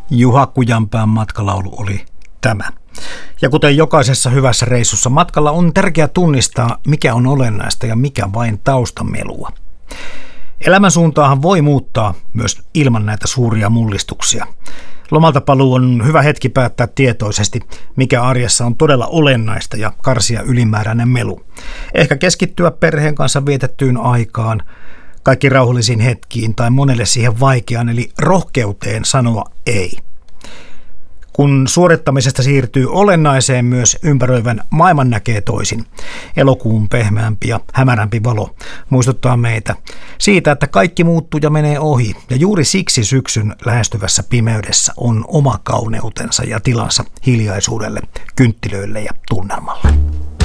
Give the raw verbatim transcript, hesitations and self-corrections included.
Juha Kujanpään matkalaulu oli tämä. Ja kuten jokaisessa hyvässä reissussa matkalla on tärkeää tunnistaa, mikä on olennaista ja mikä vain taustamelua. Elämänsuuntaahan voi muuttaa myös ilman näitä suuria mullistuksia. Lomalta paluu on hyvä hetki päättää tietoisesti, mikä arjessa on todella olennaista ja karsia ylimääräinen melu. Ehkä keskittyä perheen kanssa vietettyyn aikaan, kaikki rauhallisiin hetkiin tai monelle siihen vaikeaan, eli rohkeuteen sanoa ei. Kun suorittamisesta siirtyy olennaiseen, myös ympäröivän maailman näkee toisin. Elokuun pehmeämpi ja hämärämpi valo muistuttaa meitä siitä, että kaikki muuttuu ja menee ohi. Ja juuri siksi syksyn lähestyvässä pimeydessä on oma kauneutensa ja tilansa hiljaisuudelle, kynttilöille ja tunnelmalle.